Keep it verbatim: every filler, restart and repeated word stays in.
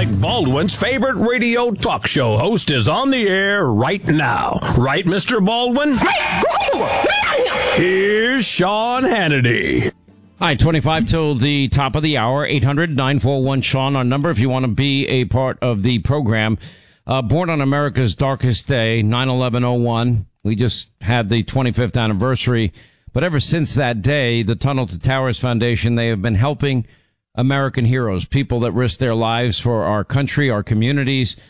Alec Baldwin's favorite radio talk show host is on the air right now. Right, Mister Baldwin? Here's Sean Hannity. Hi, twenty-five till the top of the hour, eight hundred nine four one Sean, our number if you want to be a part of the program. Uh, born on America's darkest day, nine eleven oh one. We just had the twenty-fifth anniversary. But ever since that day, the Tunnel to Towers Foundation, they have been helping American heroes, people that risk their lives for our country, our communities,